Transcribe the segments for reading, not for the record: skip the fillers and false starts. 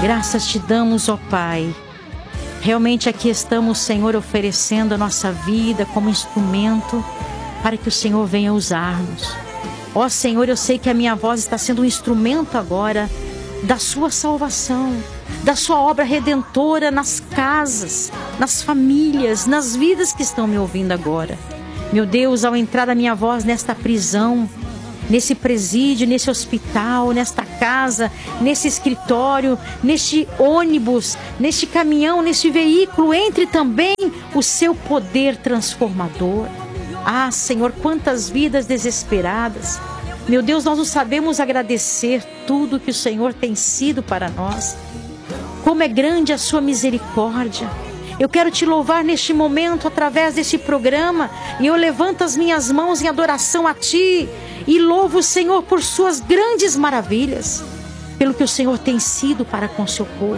Graças te damos, ó Pai. Realmente aqui estamos, Senhor, oferecendo a nossa vida como instrumento para que o Senhor venha usar-nos. Ó Senhor, eu sei que a minha voz está sendo um instrumento agora da sua salvação, da sua obra redentora nas casas, nas famílias, nas vidas que estão me ouvindo agora. Meu Deus, ao entrar a minha voz nesta prisão, nesse presídio, nesse hospital, nesta casa, nesse escritório, neste ônibus, neste caminhão, neste veículo, entre também o seu poder transformador. Ah, Senhor, quantas vidas desesperadas. Meu Deus, nós não sabemos agradecer tudo que o Senhor tem sido para nós. Como é grande a sua misericórdia. Eu quero te louvar neste momento através deste programa. E eu levanto as minhas mãos em adoração a Ti. E louvo o Senhor por suas grandes maravilhas. Pelo que o Senhor tem sido para com o seu povo.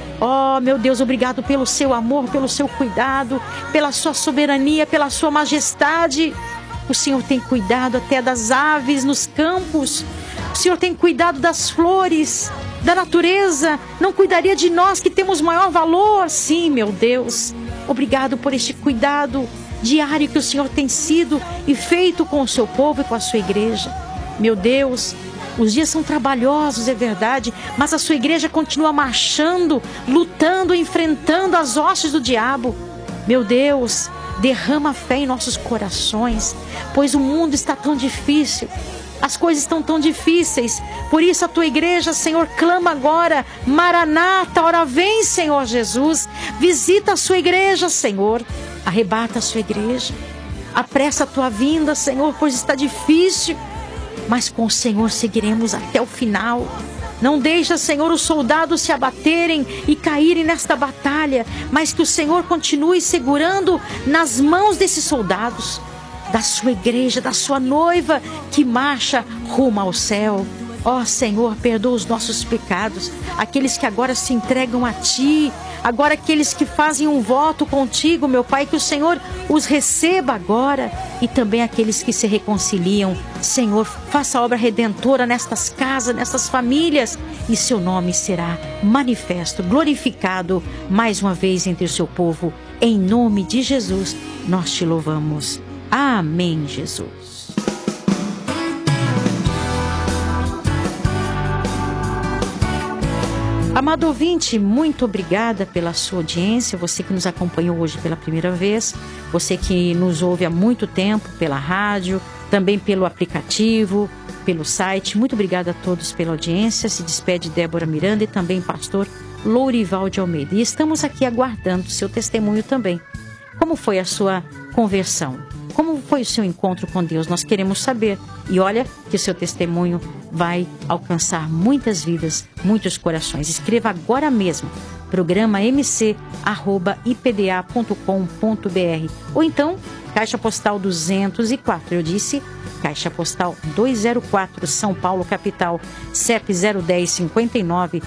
Oh, meu Deus, obrigado pelo seu amor, pelo seu cuidado, pela sua soberania, pela sua majestade. O Senhor tem cuidado até das aves nos campos. O Senhor tem cuidado das flores, da natureza. Não cuidaria de nós que temos maior valor? Sim, meu Deus. Obrigado por este cuidado diário que o Senhor tem sido e feito com o seu povo e com a sua igreja. Meu Deus, os dias são trabalhosos, é verdade, mas a sua igreja continua marchando, lutando, enfrentando as hostes do diabo. Meu Deus, derrama fé em nossos corações, pois o mundo está tão difícil, as coisas estão tão difíceis. Por isso a tua igreja, Senhor, clama agora: Maranata, ora vem, Senhor Jesus. Visita a sua igreja, Senhor. Arrebata a sua igreja. Apressa a tua vinda, Senhor, pois está difícil. Mas com o Senhor seguiremos até o final. Não deixa, Senhor, os soldados se abaterem e caírem nesta batalha, mas que o Senhor continue segurando nas mãos desses soldados, da sua igreja, da sua noiva, que marcha rumo ao céu. Ó Senhor, perdoa os nossos pecados, aqueles que agora se entregam a Ti, agora aqueles que fazem um voto contigo, meu Pai, que o Senhor os receba agora, e também aqueles que se reconciliam. Senhor, faça a obra redentora nestas casas, nestas famílias, e seu nome será manifesto, glorificado mais uma vez entre o seu povo. Em nome de Jesus, nós te louvamos. Amém, Jesus. Amado ouvinte, muito obrigada pela sua audiência, você que nos acompanhou hoje pela primeira vez, você que nos ouve há muito tempo pela rádio, também pelo aplicativo, pelo site. Muito obrigada a todos pela audiência. Se despede Débora Miranda e também pastor Lourival de Almeida. E estamos aqui aguardando o seu testemunho também. Como foi a sua conversão? Como foi o seu encontro com Deus? Nós queremos saber. E olha que o seu testemunho vai alcançar muitas vidas, muitos corações. Escreva agora mesmo, programa mc@ipda.com.br, ou então Caixa Postal 204, eu disse Caixa Postal 204, São Paulo, capital, CEP 010 59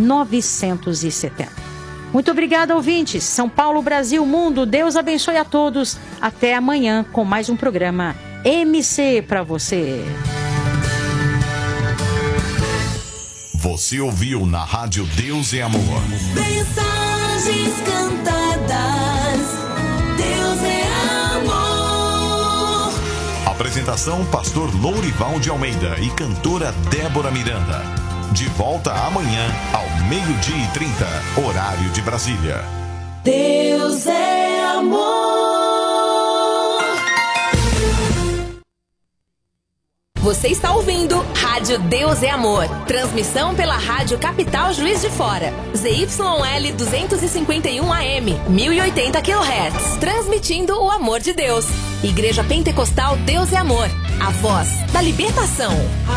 970. Muito obrigada, ouvintes. São Paulo, Brasil, mundo, Deus abençoe a todos. Até amanhã com mais um programa MC para você. Você ouviu na Rádio Deus é Amor. Mensagens cantadas. Deus é amor. Apresentação: pastor Lourival de Almeida e cantora Débora Miranda. De volta amanhã ao 12:30, horário de Brasília. Deus é amor. Você está ouvindo Rádio Deus é Amor. Transmissão pela Rádio Capital Juiz de Fora. ZYL 251 AM, 1080 kHz. Transmitindo o amor de Deus. Igreja Pentecostal Deus é Amor. A voz da libertação.